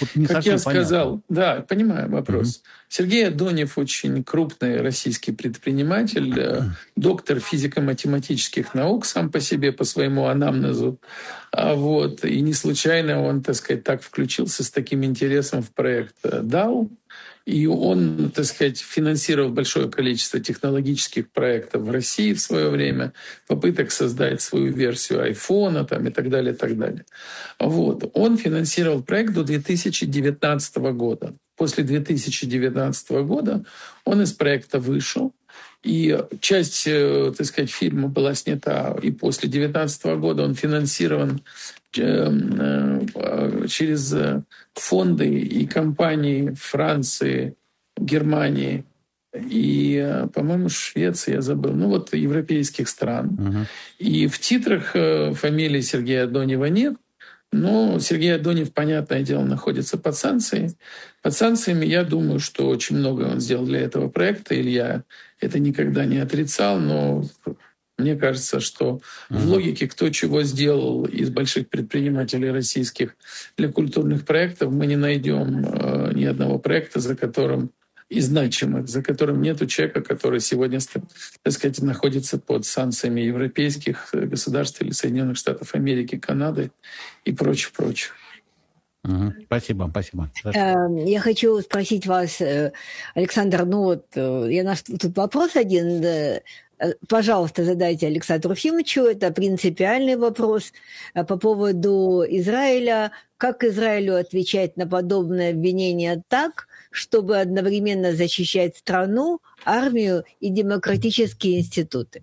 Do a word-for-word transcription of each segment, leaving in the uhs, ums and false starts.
Вот не как я понятно. сказал, да, понимаю вопрос. Угу. Сергей Адонев очень крупный российский предприниматель, доктор физико-математических наук сам по себе, по своему анамнезу. А вот, и не случайно он, так сказать, так включился с таким интересом в проект дао. И он, так сказать, финансировал большое количество технологических проектов в России в свое время, попыток создать свою версию айфона там, и так далее, и так далее. Вот. Он финансировал проект до две тысячи девятнадцатого года. После две тысячи девятнадцатого года он из проекта вышел. И часть, так сказать, фильма была снята и после две тысячи девятнадцатого года. Он финансирован через фонды и компании Франции, Германии и, по-моему, Швеции, я забыл, ну вот европейских стран. Uh-huh. И в титрах фамилии Сергея Адонева нет, но Сергей Адонев, понятное дело, находится под санкциями. Под санкциями, я думаю, что очень многое он сделал для этого проекта. Илья это никогда не отрицал, но мне кажется, что uh-huh. в логике, кто чего сделал из больших предпринимателей российских для культурных проектов, мы не найдем э, ни одного проекта, за которым и значимых, за которым нету человека, который сегодня, так сказать, находится под санкциями европейских государств или Соединенных Штатов Америки, Канады и прочих, прочих. Угу. Спасибо, спасибо. Я хочу спросить вас, Александр, ну вот, я наш тут вопрос один. Пожалуйста, задайте Александру Ефимовичу. Это принципиальный вопрос по поводу Израиля. Как Израилю отвечать на подобное обвинение так, чтобы одновременно защищать страну, армию и демократические институты?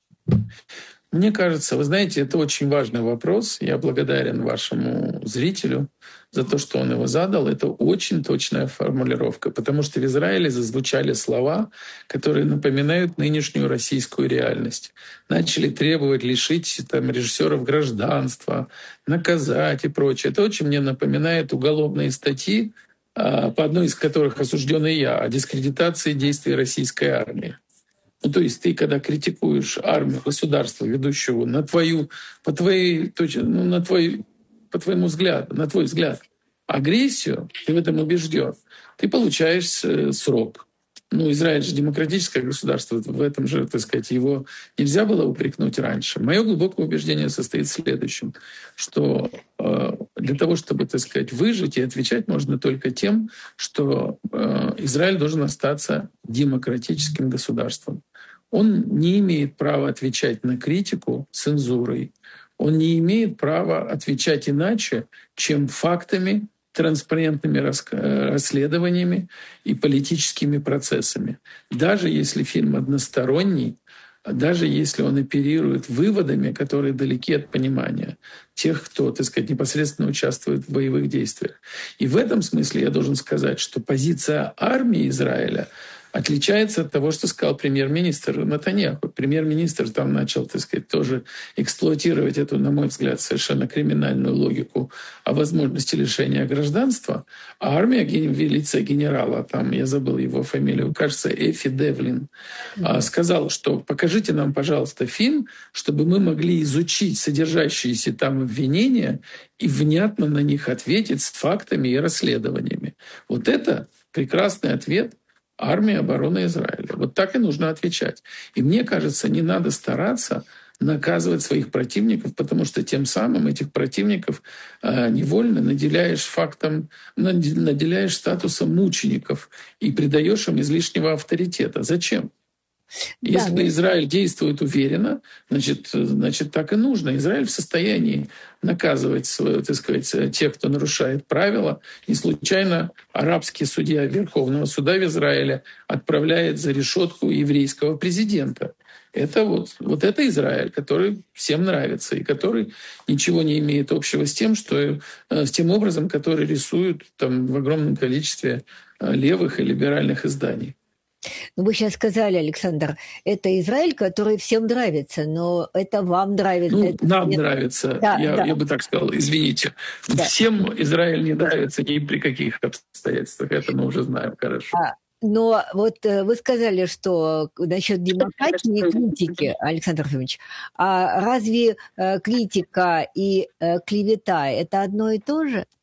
Мне кажется, вы знаете, это очень важный вопрос. Я благодарен вашему зрителю за то, что он его задал. Это очень точная формулировка, потому что в Израиле зазвучали слова, которые напоминают нынешнюю российскую реальность. Начали требовать лишить там, режиссеров гражданства, наказать и прочее. Это очень мне напоминает уголовные статьи, по одной из которых осужден и я, о дискредитации действий российской армии. Ну, то есть ты, когда критикуешь армию, государство, ведущего на твою, по твоей, ну, на твой, по твоему взгляду, на твой взгляд, агрессию, ты в этом убежден, ты получаешь срок. Ну, Израиль же демократическое государство, в этом же, так сказать, его нельзя было упрекнуть раньше. Мое глубокое убеждение состоит в следующем, что э, для того, чтобы, так сказать, выжить и отвечать можно только тем, что э, Израиль должен остаться демократическим государством. Он не имеет права отвечать на критику цензурой, он не имеет права отвечать иначе, чем фактами, транспарентными расследованиями и политическими процессами. Даже если фильм односторонний, даже если он оперирует выводами, которые далеки от понимания тех, кто, так сказать, непосредственно участвует в боевых действиях. И в этом смысле я должен сказать, что позиция армии Израиля отличается от того, что сказал премьер-министр Нетаньяху. Премьер-министр там начал, так сказать, тоже эксплуатировать эту, на мой взгляд, совершенно криминальную логику о возможности лишения гражданства. А армия в лице генерала, там, я забыл его фамилию, кажется, Эфи Девлин, mm-hmm. сказал, что покажите нам, пожалуйста, фильм, чтобы мы могли изучить содержащиеся там обвинения и внятно на них ответить с фактами и расследованиями. Вот это прекрасный ответ армии обороны Израиля. Вот так и нужно отвечать. И мне кажется, не надо стараться наказывать своих противников, потому что тем самым этих противников э, невольно наделяешь фактом, наделяешь статусом мучеников и придаешь им излишнего авторитета. Зачем? Да, Если да. Израиль действует уверенно, значит, значит, так и нужно. Израиль в состоянии наказывать, так сказать, тех, кто нарушает правила. Не случайно арабский судья Верховного суда в Израиле отправляет за решетку еврейского президента. Это вот, вот это Израиль, который всем нравится и который ничего не имеет общего с тем, что, с тем образом, который рисуют там, в огромном количестве левых и либеральных изданий. Ну, вы сейчас сказали, Александр, это Израиль, который всем нравится, но это вам нравится. Ну, это нам всем... нравится, да, я, да. я бы так сказал, извините. Да. Всем Израиль не нравится ни при каких обстоятельствах, это мы уже знаем хорошо. А, но вот вы сказали, что насчет демократии не критики, Александр Ефимович, а разве критика и клевета – это одно и то же?